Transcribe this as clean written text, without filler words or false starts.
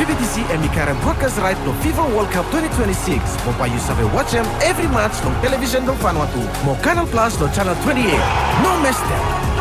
PBTC emikarang broadcast right do FIFA World Cup 2026. Mopa you sabe watch them every match on television do Vanuatu. Mo Canal Plus do channel 28. No miss them.